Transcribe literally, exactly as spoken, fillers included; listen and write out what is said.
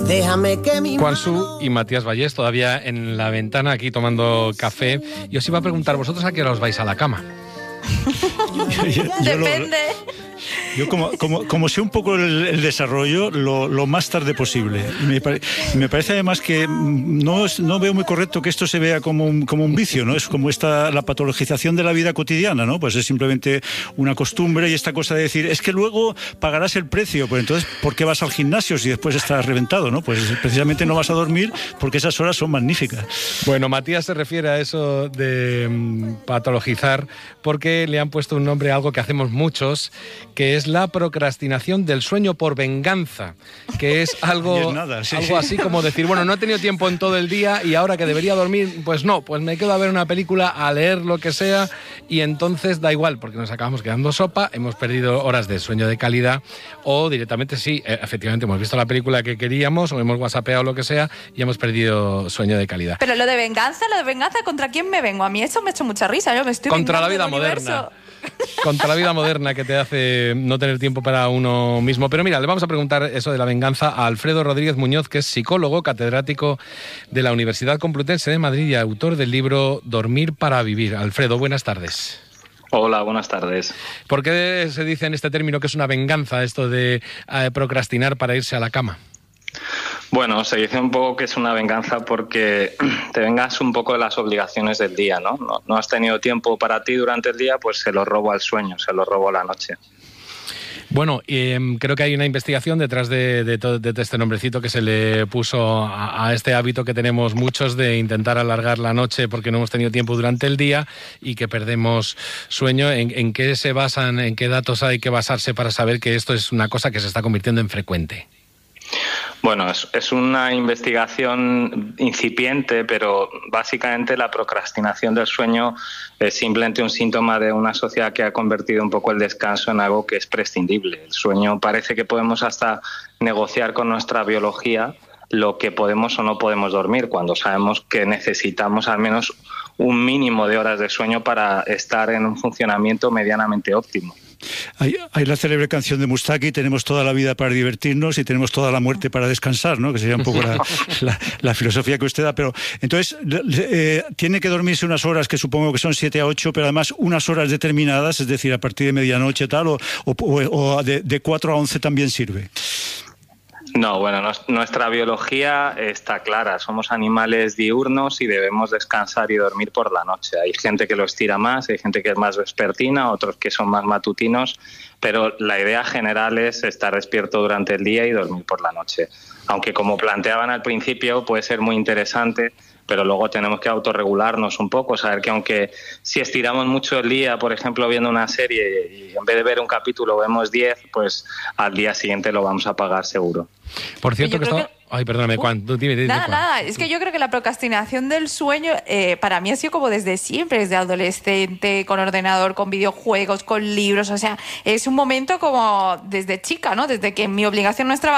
Déjame que mi Juan Su y Matías Vallés todavía en la ventana aquí tomando café. Y os iba a preguntar, ¿vosotros a qué hora os vais a la cama? yo, yo, yo Depende. Lo, yo como, como, como sé un poco el, el desarrollo, lo, lo más tarde posible. Me, pare, me parece además que no, es, no veo muy correcto que esto se vea como un, como un vicio, ¿no? Es como esta, la patologización de la vida cotidiana, ¿no? Pues es simplemente una costumbre y esta cosa de decir, es que luego pagarás el precio, pues entonces, ¿por qué vas al gimnasio si después estás reventado, ¿no? Pues precisamente no vas a dormir porque esas horas son magníficas. Bueno, Matías se refiere a eso de um, patologizar porque le han puesto un nombre a algo que hacemos muchos, que es la procrastinación del sueño por venganza, que es algo, es nada, sí, algo sí. así como decir, bueno, no he tenido tiempo en todo el día y ahora que debería dormir, pues no, pues me quedo a ver una película, a leer lo que sea y entonces da igual, porque nos acabamos quedando sopa, hemos perdido horas de sueño de calidad o directamente sí, efectivamente hemos visto la película que queríamos o hemos whatsappeado lo que sea y hemos perdido sueño de calidad. Pero lo de venganza, lo de venganza, ¿contra quién me vengo? A mí eso me ha hecho mucha risa, yo me estoy Contra la vida vengando del moderna. universo. Contra la vida moderna que te hace no tener tiempo para uno mismo. Pero mira, le vamos a preguntar eso de la venganza a Alfredo Rodríguez Muñoz, que es psicólogo, catedrático de la Universidad Complutense de Madrid y autor del libro Dormir para vivir. Alfredo, buenas tardes. Hola, buenas tardes. ¿Por qué se dice en este término que es una venganza esto de eh, procrastinar para irse a la cama? Bueno, se dice un poco que es una venganza porque te vengas un poco de las obligaciones del día, ¿no? No, no has tenido tiempo para ti durante el día, pues se lo robo al sueño, se lo robo a la noche. Bueno, eh, creo que hay una investigación detrás de, de, todo, de este nombrecito que se le puso a, a este hábito que tenemos muchos de intentar alargar la noche porque no hemos tenido tiempo durante el día y que perdemos sueño. ¿En, en qué se basan, en qué datos hay que basarse para saber que esto es una cosa que se está convirtiendo en frecuente? Bueno, es, es una investigación incipiente, pero básicamente la procrastinación del sueño es simplemente un síntoma de una sociedad que ha convertido un poco el descanso en algo que es prescindible. El sueño parece que podemos hasta negociar con nuestra biología lo que podemos o no podemos dormir, cuando sabemos que necesitamos al menos un mínimo de horas de sueño para estar en un funcionamiento medianamente óptimo. Hay, hay la célebre canción de Mustaki, tenemos toda la vida para divertirnos y tenemos toda la muerte para descansar, ¿no? Que sería un poco la, la, la filosofía que usted da. Pero entonces, eh, tiene que dormirse unas horas que supongo que son siete a ocho, pero además unas horas determinadas, es decir, a partir de medianoche tal, o, o, o de, de cuatro a once también sirve. No, bueno, no, nuestra biología está clara. Somos animales diurnos y debemos descansar y dormir por la noche. Hay gente que lo estira más, hay gente que es más vespertina, otros que son más matutinos, pero la idea general es estar despierto durante el día y dormir por la noche. Aunque, como planteaban al principio, puede ser muy interesante, pero luego tenemos que autorregularnos un poco, saber que aunque si estiramos mucho el día, por ejemplo, viendo una serie y en vez de ver un capítulo vemos diez, pues al día siguiente lo vamos a pagar seguro. Por cierto, que creo esto... que... Ay, perdóname, Juan, tú dime, dime, Nada, Juan. nada, es que yo creo que la procrastinación del sueño eh, para mí ha sido como desde siempre, desde adolescente, con ordenador, con videojuegos, con libros, o sea, es un momento como desde chica, ¿no? Desde que mi obligación no es trabajar